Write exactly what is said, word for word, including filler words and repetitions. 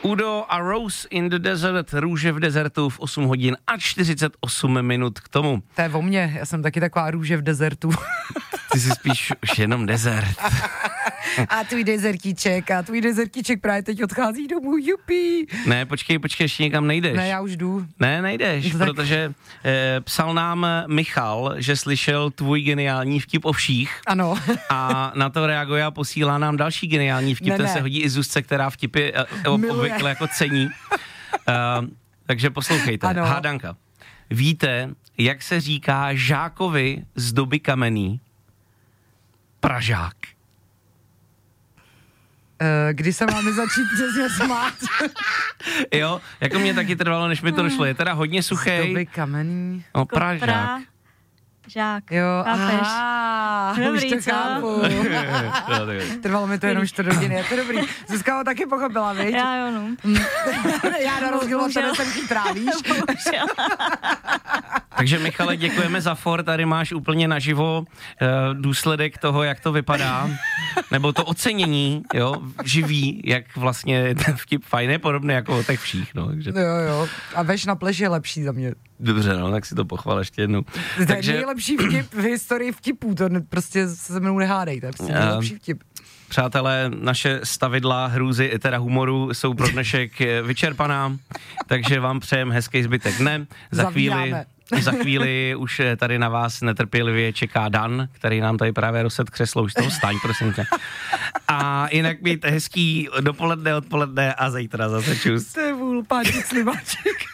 Udo a Rose in the Desert, růže v dezertu v osm hodin a čtyřicet osm minut k tomu. To je o mně, já jsem taky taková růže v dezertu. Ty jsi spíš už jenom dezert. A tvůj dezertíček, a tvůj dezertíček právě teď odchází domů, jupi. Ne, počkej, počkej, ještě někam nejdeš. Ne, já už jdu. Ne, nejdeš, tak... protože eh, psal nám Michal, že slyšel tvůj geniální vtip o vších. Ano. A na to reaguje a posílá nám další geniální vtip, ne, ten ne. se hodí i Zuzce, která vtipy eh, obvykle jako cení. Uh, takže poslouchejte, ano. Hádanka. Víte, jak se říká žákovi z doby kamenný? Pražák. Kdy se máme začít přesně smát? Jo, jako mě taky trvalo, než mi to došlo. Je teda hodně suchej. Z doby kamenný. No, Pražák. Žák. Jo, chápeš? aha, Dobrý, už to co? chápu. Trvalo mi to jenom čtvrt hodiny, je to dobrý. Zuzka ho taky pochopila, viď? Já jo, no. Já na rozdíl od tebe jsem tím trávíš. Takže Michale, děkujeme za for, tady máš úplně naživo uh, důsledek toho, jak to vypadá, nebo to ocenění, jo, živý, jak vlastně je ten vtip fajn, je podobný jako o těch vších, no. Takže... Jo, jo, a veš na pleš je lepší za mě. Dobře, no, tak si to pochval ještě jednou. To je Takže... nejlepší vtip v historii vtipů, to ne, prostě se mnou nehádejte, prostě Uh, nejlepší vtip. Přátelé, naše stavidla hrůzy, teda humoru, jsou pro dnešek vyčerpaná, takže vám přejem hezký zbytek dne. Za chvíli, za chvíli už tady na vás netrpělivě čeká Dan, který nám tady právě rozset křeslo, už z toho staň, prosím tě. A jinak mějte hezký dopoledne, odpoledne a zítra zase čus. To je vůl, páček slimáček.